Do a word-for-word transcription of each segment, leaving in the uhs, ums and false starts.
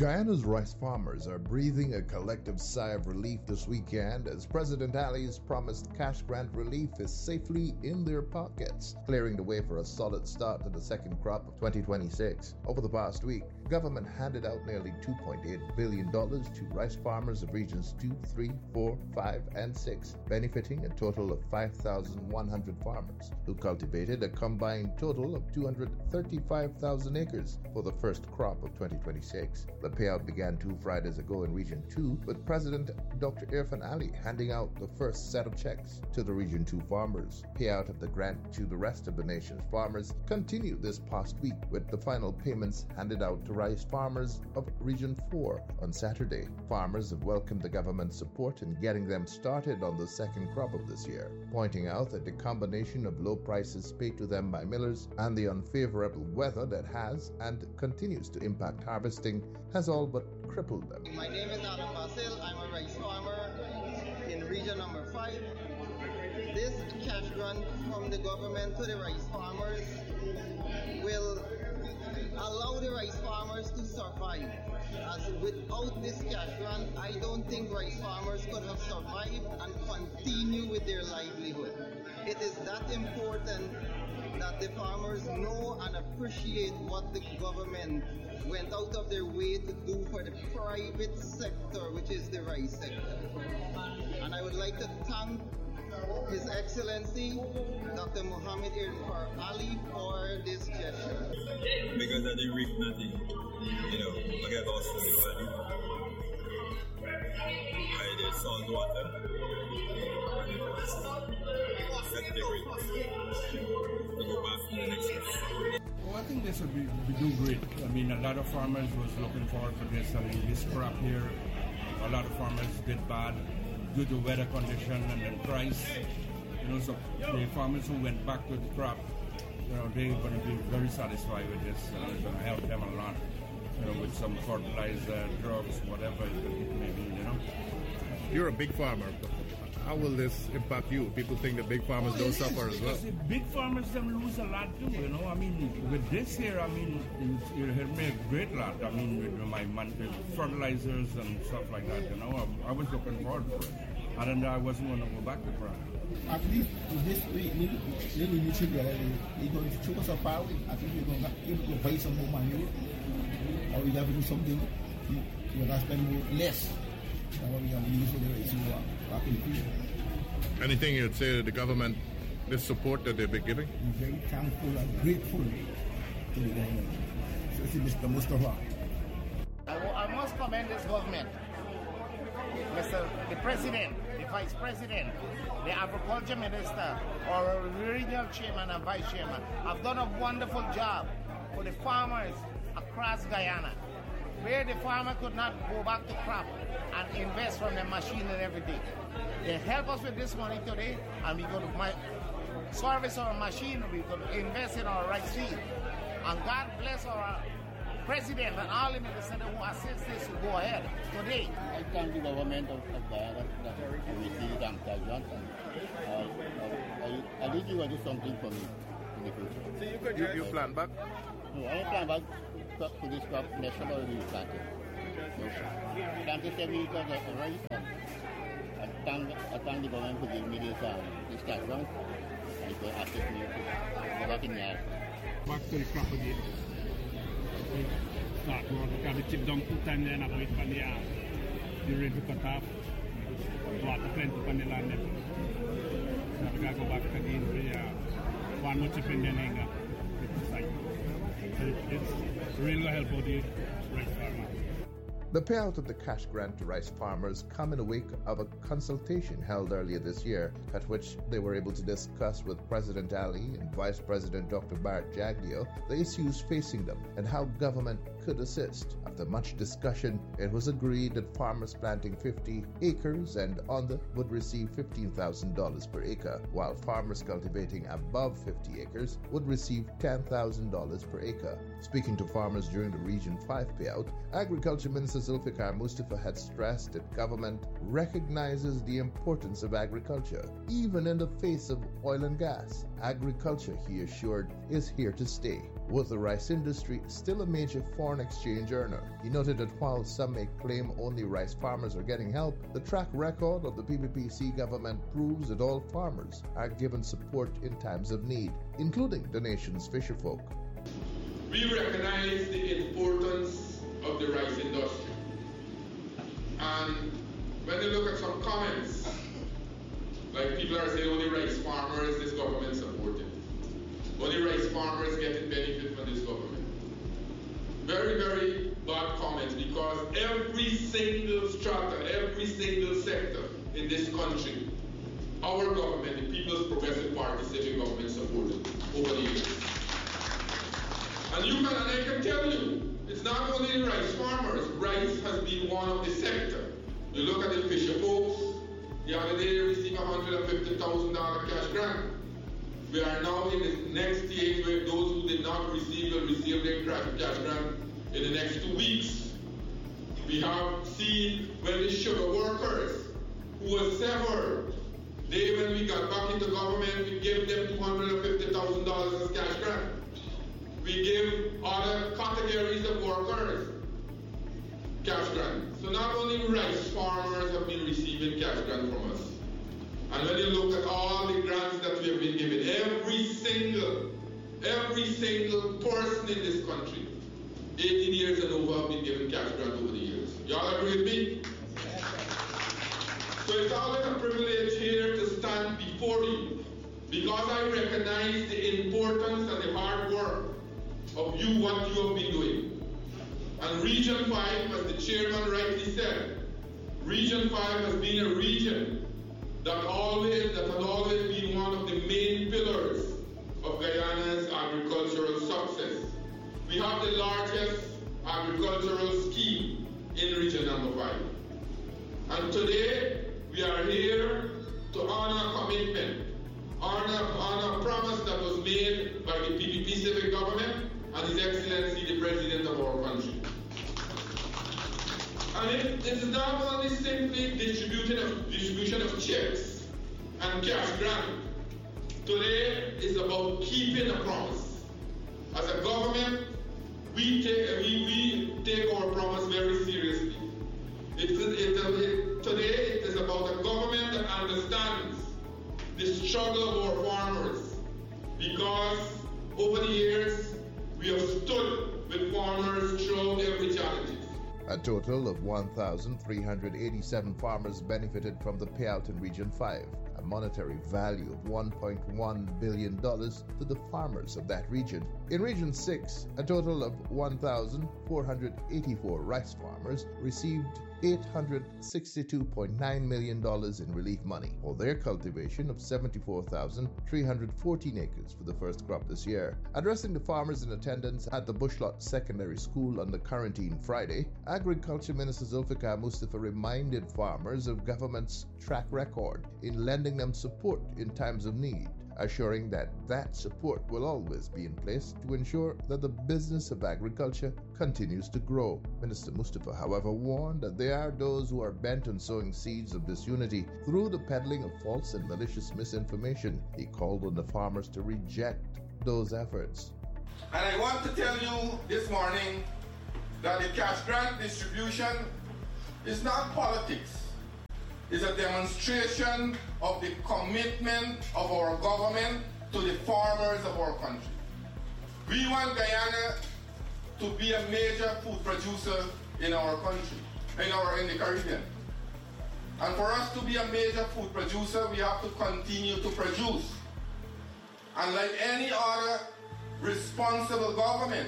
Guyana's rice farmers are breathing a collective sigh of relief this weekend as President Ali's promised cash grant relief is safely in their pockets, clearing the way for a solid start to the second crop of twenty twenty-six. Over the past week, government handed out nearly two point eight billion dollars to rice farmers of regions two, three, four, five, and six, benefiting a total of five thousand one hundred farmers who cultivated a combined total of two hundred thirty-five thousand acres for the first crop of twenty twenty-six. The payout began two Fridays ago in Region two, with President Doctor Irfaan Ali handing out the first set of checks to the Region two farmers. Payout of the grant to the rest of the nation's farmers continued this past week, with the final payments handed out to rice farmers of Region four on Saturday. Farmers have welcomed the government's support in getting them started on the second crop of this year, pointing out that the combination of low prices paid to them by millers and the unfavorable weather that has and continues to impact harvesting has all but crippled them. My name is Adam Basil. I'm a rice farmer in region number five. This cash grant from the government to the rice farmers will allow the rice farmers to survive. As without this cash grant, I don't think rice farmers could have survived and continue with their livelihood. It is that important that the farmers know and appreciate what the government went out of their way to do for the private sector, which is the rice sector. And I would like to thank His Excellency Doctor Muhammad Irfaan Ali for this gesture. Because I didn't reap nothing, you know, I get lost in the value. I did salt water, and it was that's different. To go back to the next year. Well, I think this would be, be do great. I mean, a lot of farmers was looking forward to this. I mean, this crop here, a lot of farmers did bad due to weather condition and then price. You know, so the farmers who went back to the crop, you know, they're going to be very satisfied with this. Uh, it's going to help them a lot, you know, with some fertilizer, drugs, whatever it may be, you know. You're a big farmer. How will this impact you? People think the big farmers don't suffer as well. The big farmers them lose a lot too, you know. I mean, with this here, I mean, it helped me a great lot. I mean, with my fertilizers and stuff like that, you know. I, I was looking forward to it. I don't know, I wasn't going to go back to crop. At least this way, maybe we should get it. You're going to choke us up power. I think we're going to able to buy some more money, or we have to do something. We're going to spend more less. Anything you'd say to the government, this support that they've been giving? I'm very thankful and grateful to the government. So, Mister Mustafa. I, I must commend this government, Mister the President, the Vice President, the Agriculture Minister, our regional chairman and vice chairman have done a wonderful job for the farmers across Guyana, where the farmer could not go back to crop and invest from the machine and everything. They help us with this money today, and we going to service our machine, we going to invest in our rice field. And God bless our President and all the ministers who assist this to go ahead today. I thank the government of, of Guyana that received Doctor Johnson. Uh, I, I think you will do something for me in the future. So you could you, you plan back? No, I plan back to this crop next summer will be planted. Planted seven acres of rice, and I thank, I thank the government for giving me this, um, this cash grant, and it will assist me to go back in the yard. Back to the crop again. Start work, because the chip down two times then I wait for the yard. The ready to cut off, water plenty on the land. Now we got to go back again for the yard. One more chip in the hang up. It's really help out the rice farmers. The payout of the cash grant to rice farmers come in the wake of a consultation held earlier this year, at which they were able to discuss with President Ali and Vice President Doctor Bart Jagdeo the issues facing them and how government could assist. After much discussion, it was agreed that farmers planting fifty acres and under would receive fifteen thousand dollars per acre, while farmers cultivating above fifty acres would receive ten thousand dollars per acre. Speaking to farmers during the Region five payout, Agriculture Minister Zulfikar Mustafa had stressed that government recognizes the importance of agriculture, even in the face of oil and gas. Agriculture, he assured, is here to stay. with the rice industry still a major foreign exchange earner. He noted that while some may claim only rice farmers are getting help, the track record of the P P P C government proves that all farmers are given support in times of need, including the nation's fisherfolk. We recognize the importance of the rice industry. And when you look at some comments, like people are saying only rice farmers this government supported. Only rice farmers getting benefit from this government. Very, very bad comments, because every single strata, every single sector in this country, our government, the People's Progressive Party Civic Government, supported over the years. And you can, and I can tell you, it's not only rice farmers. Rice has been one of the sector. You look at the fisher folks, the other day they received a one hundred fifty thousand dollars cash grant. We are now in the next stage where those who did not receive will receive their cash grant in the next two weeks. We have seen when the sugar workers who were severed, they, when we got back into government, we gave them two hundred fifty thousand dollars as cash grant. We give other categories of workers cash grant. So not only rice farmers have been receiving cash grant from us. And when you look at all the grants that we have been given, every single, every single person in this country, eighteen years and over, have been given cash grant over the years. Y'all agree with me? So it's always a privilege here to stand before you, because I recognize the importance and the hard work of you, what you have been doing. And Region five, as the chairman rightly said, Region five has been a region that always, that has always been one of the main pillars of Guyana's agricultural success. We have the largest agricultural scheme in Region number five. And today, we are here to honor a commitment, honor, honor a promise that was made by the P P P Civic Government and His Excellency, the President of our country. And it, it is not only simply distribution of, distribution of checks and cash grant. Today is about keeping a promise. As a government, we take, we, we take our promise very seriously. It, it, it, today it is about a government that understands the struggle of our farmers, because over the years we have stood with farmers throughout every challenge. A total of one thousand three hundred eighty-seven farmers benefited from the payout in Region five, a monetary value of one point one billion dollars to the farmers of that region. In Region six, a total of one thousand four hundred eighty-four rice farmers received eight hundred sixty-two point nine million dollars in relief money for their cultivation of seventy-four thousand three hundred fourteen acres for the first crop this year. Addressing the farmers in attendance at the Bushlot Secondary School on the quarantine Friday, Agriculture Minister Zulfikar Mustafa reminded farmers of government's track record in lending them support in times of need, assuring that that support will always be in place to ensure that the business of agriculture continues to grow. Minister Mustafa, however, warned that there are those who are bent on sowing seeds of disunity through the peddling of false and malicious misinformation. He called on the farmers to reject those efforts. And I want to tell you this morning that the cash grant distribution is not politics. It's a demonstration of the commitment of our government to the farmers of our country. We want Guyana to be a major food producer in our country, in our in the Caribbean. And for us to be a major food producer, we have to continue to produce. And like any other responsible government,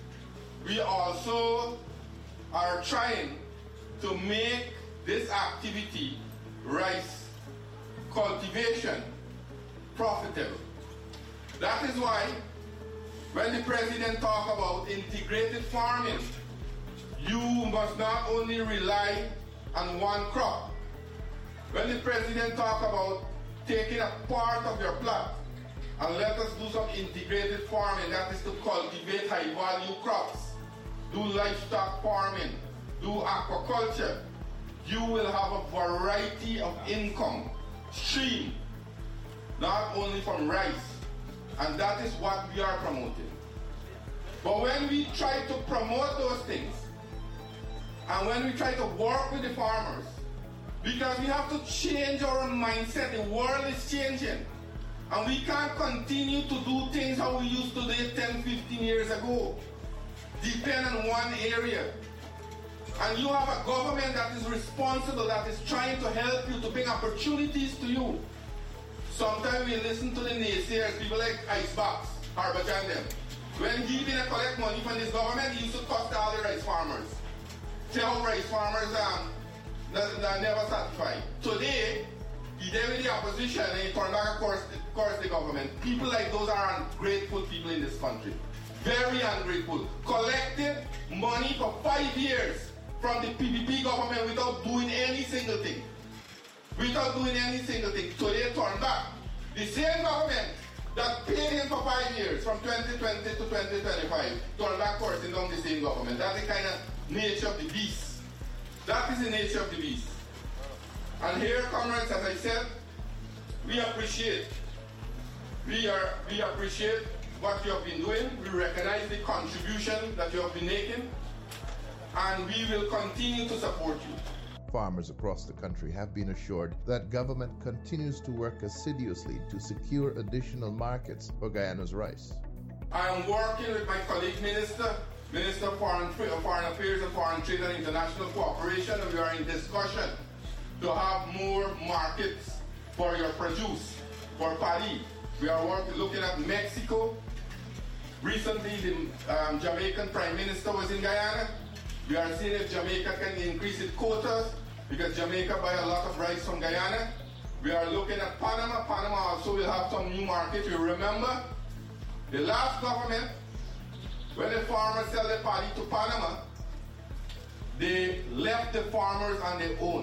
we also are trying to make this activity, rice cultivation, profitable. That is why when the president talks about integrated farming, you must not only rely on one crop. When the president talks about taking a part of your plot and let us do some integrated farming, that is to cultivate high-value crops, do livestock farming, do aquaculture, you will have a variety of income stream, not only from rice, and that is what we are promoting. But when we try to promote those things, and when we try to work with the farmers, because we have to change our mindset, the world is changing. And we can't continue to do things how we used to do it ten, fifteen years ago. Depend on one area. And you have a government that is responsible, that is trying to help you, to bring opportunities to you. Sometimes we listen to the naysayers, people like Icebox, Harbachan them. When he didn't collect money from this government, he used to cost all the rice farmers. Say how rice farmers um, are never satisfied. Today, he did with the opposition and he turned back, of course, of course, the government. People like those are ungrateful people in this country. Very ungrateful. Collected money for five years from the P P P government without doing any single thing. Without doing any single thing. Today, turn back. The same government that paid him for five years, from twenty twenty to twenty twenty-five, turn back coursing down the same government. That's the kind of nature of the beast. That is the nature of the beast. And here, comrades, as I said, we appreciate, we are, we appreciate what you have been doing. We recognize the contribution that you have been making, and we will continue to support you. Farmers across the country have been assured that government continues to work assiduously to secure additional markets for Guyana's rice. I am working with my colleague minister, Minister of Foreign, Foreign Affairs and Foreign Trade and International Cooperation, and we are in discussion to have more markets for your produce, for paddy. We are working, looking at Mexico. Recently, the um, Jamaican Prime Minister was in Guyana. We are seeing if Jamaica can increase its quotas, because Jamaica buy a lot of rice from Guyana. We are looking at Panama. Panama also will have some new markets. You remember, the last government, when the farmers sell their paddy to Panama, they left the farmers on their own.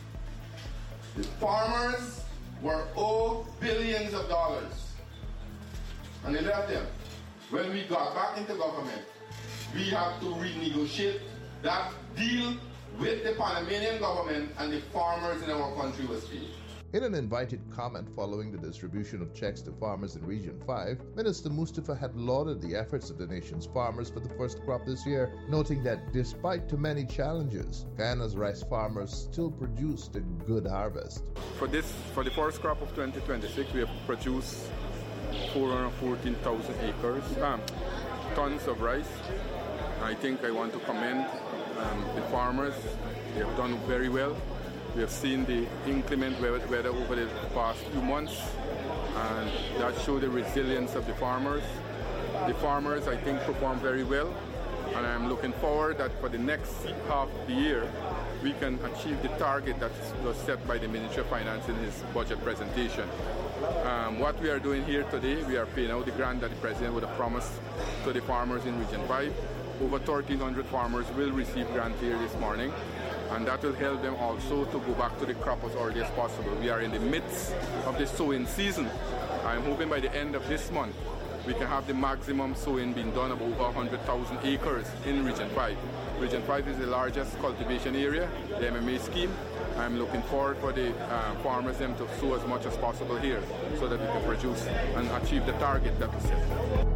The farmers were owed billions of dollars, and they left them. When we got back into government, we have to renegotiate that deal with the Panamanian government, and the farmers in our country was paid. In an invited comment following the distribution of checks to farmers in Region five, Minister Mustafa had lauded the efforts of the nation's farmers for the first crop this year, noting that despite too many challenges, Guyana's rice farmers still produced a good harvest. For this, for the first crop of twenty twenty-six, we have produced four hundred fourteen thousand acres, um, tons of rice. I think I want to commend um, the farmers. They have done very well. We have seen the inclement weather over the past few months, and that showed the resilience of the farmers. The farmers, I think, performed very well, and I'm looking forward that for the next half of the year, we can achieve the target that was set by the Ministry of Finance in his budget presentation. Um, what we are doing here today, we are paying out the grant that the President would have promised to the farmers in Region five. Over thirteen hundred farmers will receive grant here this morning, and that will help them also to go back to the crop as early as possible. We are in the midst of the sowing season. I'm hoping by the end of this month, we can have the maximum sowing being done of over one hundred thousand acres in Region five. Region five is the largest cultivation area, the M M A scheme. I'm looking forward for the uh, farmers them to sow as much as possible here so that we can produce and achieve the target that we set.